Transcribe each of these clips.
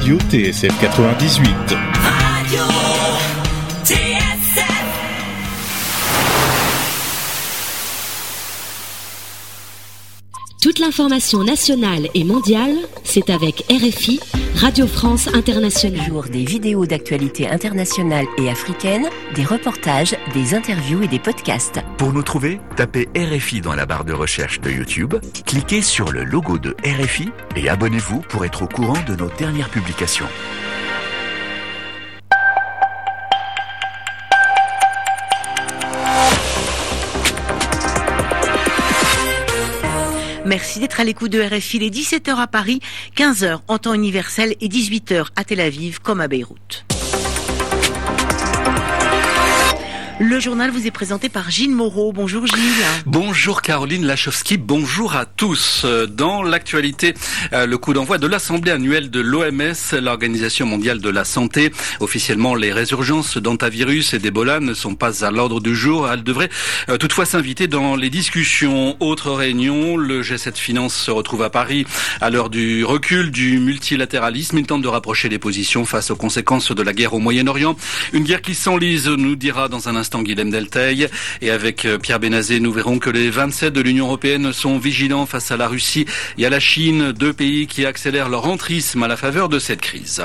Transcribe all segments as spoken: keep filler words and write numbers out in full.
Radio T S F quatre-vingt-dix-huit. Radio T S F. Toute l'information nationale et mondiale, c'est avec R F I, Radio France Internationale. Jour des vidéos d'actualité internationale et africaine, des reportages, des interviews et des podcasts. Pour nous trouver, tapez R F I dans la barre de recherche de YouTube, cliquez sur le logo de R F I et abonnez-vous pour être au courant de nos dernières publications. Merci d'être à l'écoute de R F I. Il est dix-sept heures à Paris, quinze heures en temps universel et dix-huit heures à Tel Aviv comme à Beyrouth. Le journal vous est présenté par Gilles Moreau. Bonjour Gilles. Bonjour Caroline Lachowski, bonjour à tous. Dans l'actualité, le coup d'envoi de l'Assemblée annuelle de l'O M S, l'Organisation mondiale de la santé. Officiellement, les résurgences d'hantavirus et d'Ebola ne sont pas à l'ordre du jour. Elles devraient toutefois s'inviter dans les discussions. Autre réunion, le G sept Finance se retrouve à Paris à l'heure du recul du multilatéralisme. Il tente de rapprocher les positions face aux conséquences de la guerre au Moyen-Orient. Une guerre qui s'enlise, nous dira dans un instant Guilhem Delteil. Et avec Pierre Benazé, nous verrons que les vingt-sept de l'Union européenne sont vigilants face à la Russie et à la Chine, deux pays qui accélèrent leur entrisme à la faveur de cette crise.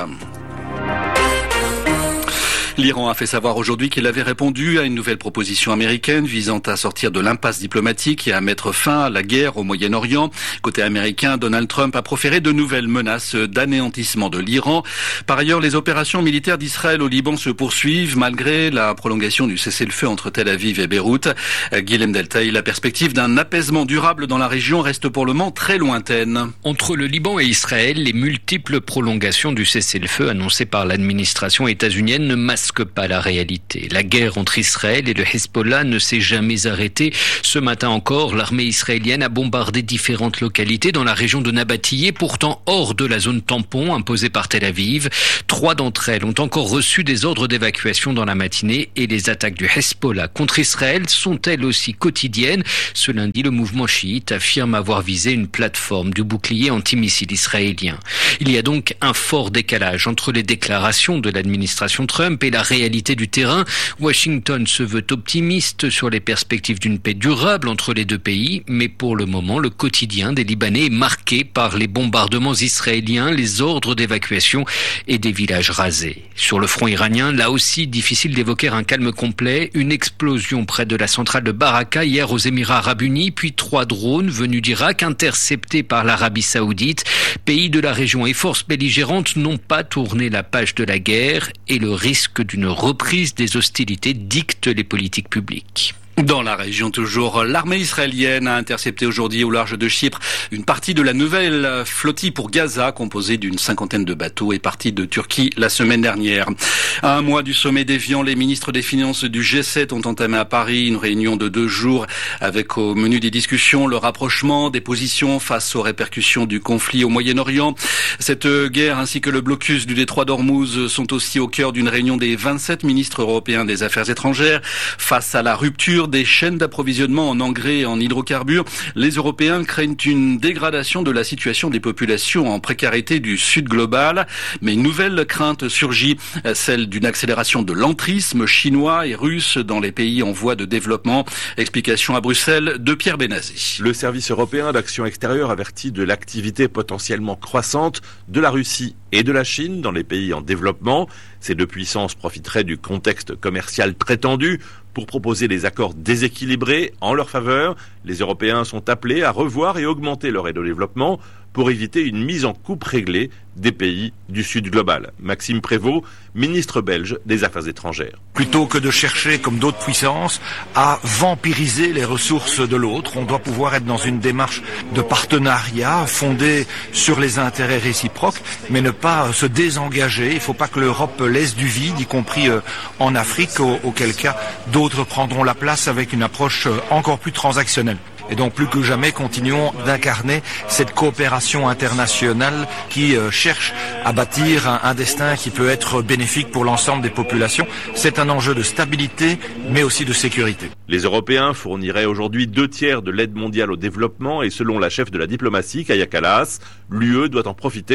L'Iran a fait savoir aujourd'hui qu'il avait répondu à une nouvelle proposition américaine visant à sortir de l'impasse diplomatique et à mettre fin à la guerre au Moyen-Orient. Côté américain, Donald Trump a proféré de nouvelles menaces d'anéantissement de l'Iran. Par ailleurs, les opérations militaires d'Israël au Liban se poursuivent malgré la prolongation du cessez-le-feu entre Tel Aviv et Beyrouth. Guilhem Delteil, la perspective d'un apaisement durable dans la région reste pour le moment très lointaine. Entre le Liban et Israël, les multiples prolongations du cessez-le-feu annoncées par l'administration états-unienne ne masquent pas la réalité. La guerre entre Israël et le Hezbollah ne s'est jamais arrêtée. Ce matin encore, l'armée israélienne a bombardé différentes localités dans la région de Nabatillé, pourtant hors de la zone tampon imposée par Tel Aviv. Trois d'entre elles ont encore reçu des ordres d'évacuation dans la matinée et les attaques du Hezbollah contre Israël sont elles aussi quotidiennes. Ce lundi, le mouvement chiite affirme avoir visé une plateforme du bouclier antimissile israélien. Il y a donc un fort décalage entre les déclarations de l'administration Trump et la réalité du terrain. Washington se veut optimiste sur les perspectives d'une paix durable entre les deux pays, mais pour le moment, le quotidien des Libanais est marqué par les bombardements israéliens, les ordres d'évacuation et des villages rasés. Sur le front iranien, là aussi, difficile d'évoquer un calme complet. Une explosion près de la centrale de Baraka hier aux Émirats arabes unis, puis trois drones venus d'Irak interceptés par l'Arabie saoudite. Pays de la région et forces belligérantes n'ont pas tourné la page de la guerre et le risque d'une reprise des hostilités dicte les politiques publiques. Dans la région toujours, l'armée israélienne a intercepté aujourd'hui au large de Chypre une partie de la nouvelle flottille pour Gaza, composée d'une cinquantaine de bateaux et partie de Turquie la semaine dernière. À un mois du sommet d'Évian, les ministres des Finances du G sept ont entamé à Paris une réunion de deux jours avec au menu des discussions le rapprochement des positions face aux répercussions du conflit au Moyen-Orient. Cette guerre ainsi que le blocus du détroit d'Ormuz sont aussi au cœur d'une réunion des vingt-sept ministres européens des Affaires étrangères. Face à la rupture des chaînes d'approvisionnement en engrais et en hydrocarbures, les Européens craignent une dégradation de la situation des populations en précarité du Sud global. Mais une nouvelle crainte surgit, celle d'une accélération de l'entrisme chinois et russe dans les pays en voie de développement. Explication à Bruxelles de Pierre Benazé. Le service européen d'action extérieure avertit de l'activité potentiellement croissante de la Russie et de la Chine dans les pays en développement. Ces deux puissances profiteraient du contexte commercial très tendu pour proposer des accords déséquilibrés en leur faveur. Les Européens sont appelés à revoir et augmenter leur aide au développement pour éviter une mise en coupe réglée des pays du Sud global. Maxime Prévost, ministre belge des Affaires étrangères. Plutôt que de chercher, comme d'autres puissances, à vampiriser les ressources de l'autre, on doit pouvoir être dans une démarche de partenariat fondée sur les intérêts réciproques, mais ne pas se désengager. Il ne faut pas que l'Europe laisse du vide, y compris en Afrique, auquel cas d'autres prendront la place avec une approche encore plus transactionnelle. Et donc plus que jamais, continuons d'incarner cette coopération internationale qui euh, cherche à bâtir un, un destin qui peut être bénéfique pour l'ensemble des populations. C'est un enjeu de stabilité, mais aussi de sécurité. Les Européens fourniraient aujourd'hui deux tiers de l'aide mondiale au développement et selon la chef de la diplomatie, Kaja Kallas, l'U E doit en profiter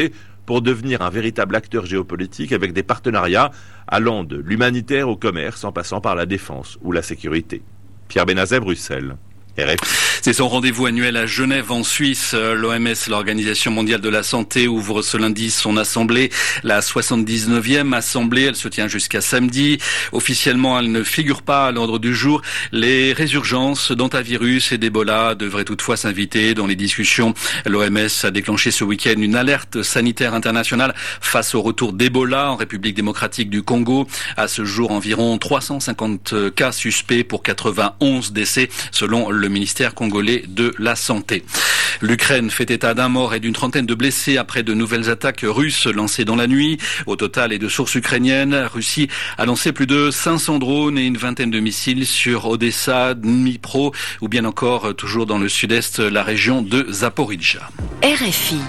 pour devenir un véritable acteur géopolitique avec des partenariats allant de l'humanitaire au commerce en passant par la défense ou la sécurité. Pierre Benazet, Bruxelles. R F I. C'est son rendez-vous annuel à Genève en Suisse. L'O M S, l'Organisation mondiale de la santé, ouvre ce lundi son assemblée, la soixante-dix-neuvième assemblée. Elle se tient jusqu'à samedi. Officiellement, elle ne figure pas à l'ordre du jour. Les résurgences d'antivirus et d'Ebola devraient toutefois s'inviter dans les discussions. L'O M S a déclenché ce week-end une alerte sanitaire internationale face au retour d'Ebola en République démocratique du Congo. À ce jour, environ trois cent cinquante cas suspects pour quatre-vingt-onze décès selon le ministère congolais de la Santé. L'Ukraine fait état d'un mort et d'une trentaine de blessés après de nouvelles attaques russes lancées dans la nuit. Au total, et de sources ukrainiennes, Russie a lancé plus de cinq cents drones et une vingtaine de missiles sur Odessa, Dnipro ou bien encore, toujours dans le sud-est, la région de Zaporizhzhia. R F I.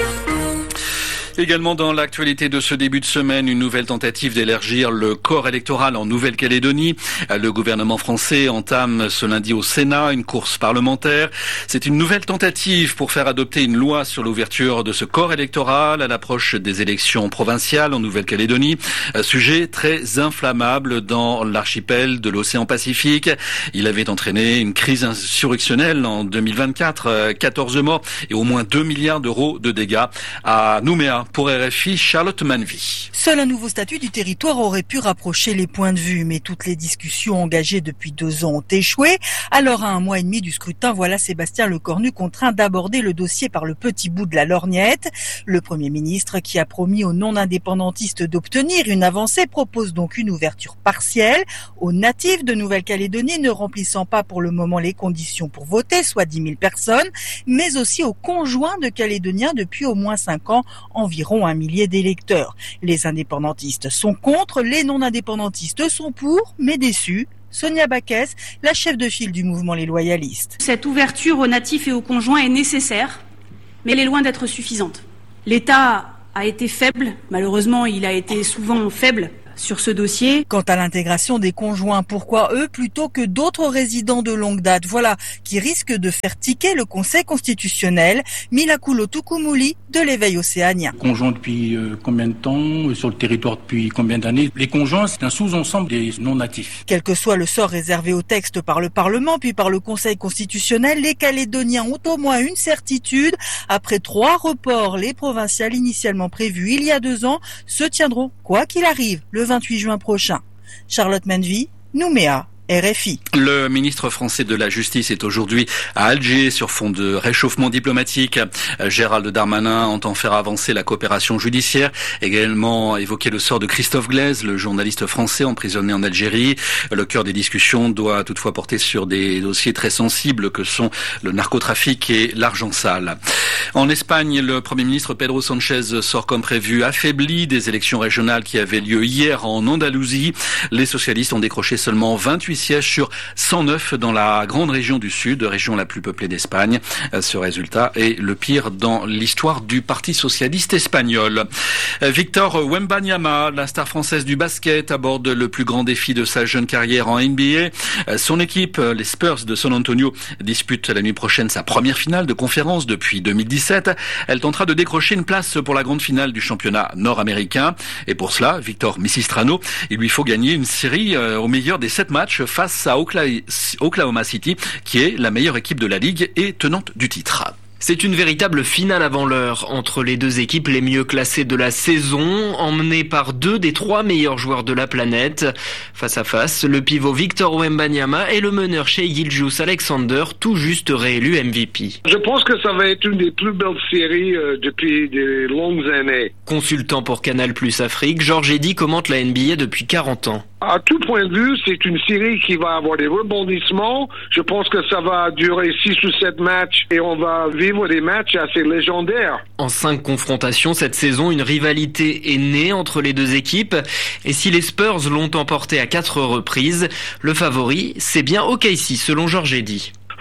Également dans l'actualité de ce début de semaine, une nouvelle tentative d'élargir le corps électoral en Nouvelle-Calédonie. Le gouvernement français entame ce lundi au Sénat une course parlementaire. C'est une nouvelle tentative pour faire adopter une loi sur l'ouverture de ce corps électoral à l'approche des élections provinciales en Nouvelle-Calédonie. Sujet très inflammable dans l'archipel de l'océan Pacifique. Il avait entraîné une crise insurrectionnelle en deux mille vingt-quatre, quatorze morts et au moins deux milliards d'euros de dégâts à Nouméa. Pour R F I, Charlotte Manvy. Seul un nouveau statut du territoire aurait pu rapprocher les points de vue, mais toutes les discussions engagées depuis deux ans ont échoué. Alors, à un mois et demi du scrutin, voilà Sébastien Lecornu contraint d'aborder le dossier par le petit bout de la lorgnette. Le Premier ministre, qui a promis aux non-indépendantistes d'obtenir une avancée, propose donc une ouverture partielle aux natifs de Nouvelle-Calédonie ne remplissant pas pour le moment les conditions pour voter, soit dix mille personnes, mais aussi aux conjoints de Calédoniens depuis au moins cinq ans, environ un millier d'électeurs. Les indépendantistes sont contre, les non-indépendantistes sont pour, mais déçus. Sonia Baquès, la chef de file du mouvement Les Loyalistes. Cette ouverture aux natifs et aux conjoints est nécessaire, mais elle est loin d'être suffisante. L'État a été faible, malheureusement il a été souvent faible sur ce dossier. Quant à l'intégration des conjoints, pourquoi eux plutôt que d'autres résidents de longue date? Voilà qui risque de faire tiquer le Conseil constitutionnel. Milakulo Tukumuli de l'Éveil océanien. Conjoints depuis euh, combien de temps? Sur le territoire depuis combien d'années? Les conjoints, c'est un sous-ensemble des non-natifs. Quel que soit le sort réservé au texte par le Parlement puis par le Conseil constitutionnel, les Calédoniens ont au moins une certitude. Après trois reports, les provinciales initialement prévues il y a deux ans se tiendront, quoi qu'il arrive, le vingt-huit juin prochain. Charlotte Manvy, Nouméa. R F I. Le ministre français de la Justice est aujourd'hui à Alger sur fond de réchauffement diplomatique. Gérald Darmanin entend faire avancer la coopération judiciaire, également évoquer le sort de Christophe Glaise, le journaliste français emprisonné en Algérie. Le cœur des discussions doit toutefois porter sur des dossiers très sensibles que sont le narcotrafic et l'argent sale. En Espagne, le Premier ministre Pedro Sánchez sort comme prévu affaibli des élections régionales qui avaient lieu hier en Andalousie. Les socialistes ont décroché seulement vingt-huit sièges sur cent neuf dans la grande région du Sud, région la plus peuplée d'Espagne. Ce résultat est le pire dans l'histoire du Parti socialiste espagnol. Victor Wembanyama, la star française du basket, aborde le plus grand défi de sa jeune carrière en N B A. Son équipe, les Spurs de San Antonio, dispute la nuit prochaine sa première finale de conférence depuis deux mille dix-sept. Elle tentera de décrocher une place pour la grande finale du championnat nord-américain. Et pour cela, Victor Misistrano, il lui faut gagner une série au meilleur des sept matchs face à Oklahoma City, qui est la meilleure équipe de la ligue et tenante du titre. C'est une véritable finale avant l'heure entre les deux équipes les mieux classées de la saison, emmenées par deux des trois meilleurs joueurs de la planète. Face à face, le pivot Victor Wembanyama et le meneur Shai Gilgeous-Alexander, tout juste réélu M V P. Je pense que ça va être une des plus belles séries euh, depuis des longues années. Consultant pour Canal Plus Afrique, Georges Eddy commente la N B A depuis quarante ans. À tout point de vue, c'est une série qui va avoir des rebondissements. Je pense que ça va durer six ou sept matchs et on va vivre des matchs assez légendaires. En cinq confrontations cette saison, une rivalité est née entre les deux équipes. Et si les Spurs l'ont emporté à quatre reprises, le favori, c'est bien O K C selon Georges Eddy.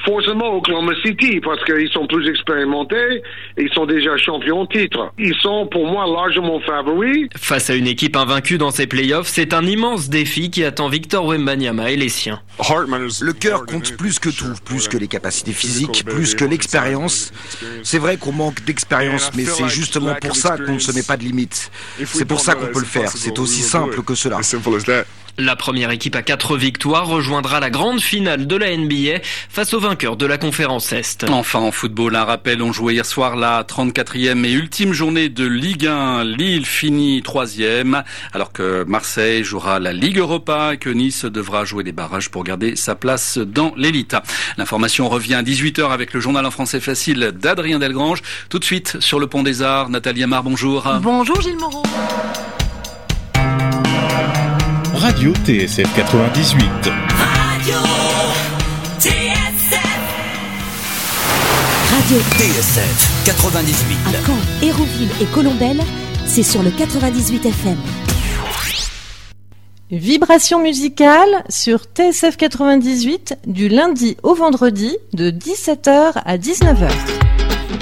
forcément Oklahoma City, parce qu'ils sont plus expérimentés, et ils sont déjà champions de titre. Ils sont pour moi largement favoris. Face à une équipe invaincue dans ces playoffs, c'est un immense défi qui attend Victor Wembanyama et les siens. Le cœur compte plus que tout, plus que les capacités physiques, plus que l'expérience. C'est vrai qu'on manque d'expérience, mais c'est justement pour ça qu'on ne se met pas de limites. C'est pour ça qu'on peut le faire, c'est aussi simple que cela. La première équipe à quatre victoires rejoindra la grande finale de la N B A face au vainqueur de la conférence Est. Enfin en football, un rappel, on jouait hier soir la trente-quatrième et ultime journée de Ligue un. Lille finit troisième, alors que Marseille jouera la Ligue Europa et que Nice devra jouer des barrages pour garder sa place dans l'élite. L'information revient à dix-huit heures avec le journal en français facile d'Adrien Delgrange. Tout de suite sur le Pont des Arts, Nathalie Amar, bonjour. Bonjour Gilles Moreau. Radio T S F quatre-vingt-dix-huit. Radio T S F. Radio T S F quatre-vingt-dix-huit. À Caen, Hérouville et Colombelles, c'est sur le quatre-vingt-dix-huit F M. Vibration musicale sur T S F quatre-vingt-dix-huit du lundi au vendredi de dix-sept heures à dix-neuf heures.